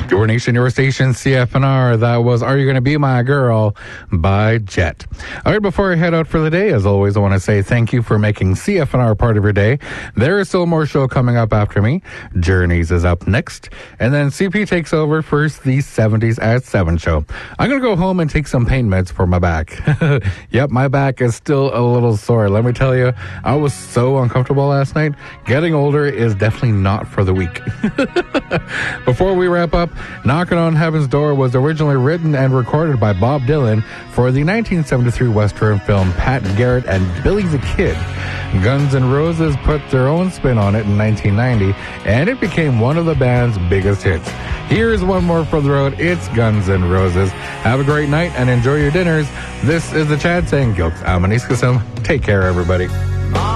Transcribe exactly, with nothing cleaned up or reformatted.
Your Nation, Your Station, C F N R. That was Are You Gonna Be My Girl by Jet. All right, before I head out for the day, as always, I want to say thank you for making C F N R part of your day. There is still more show coming up after me. Journeys is up next. And then C P takes over for the seventies at seven show. I'm going to go home and take some pain meds for my back. Yep, my back is still a little sore. Let me tell you, I was so uncomfortable last night. Getting older is definitely not for the weak. Before we wrap up, Knocking on Heaven's Door was originally written and recorded by Bob Dylan for the nineteen seventy-three Western film Pat Garrett and Billy the Kid. Guns N' Roses put their own spin on it in nineteen ninety, and it became one of the band's biggest hits. Here's one more for the road. It's Guns N' Roses. Have a great night and enjoy your dinners. This is the Chad saying, Gilks Amaniskasum. Take care, everybody.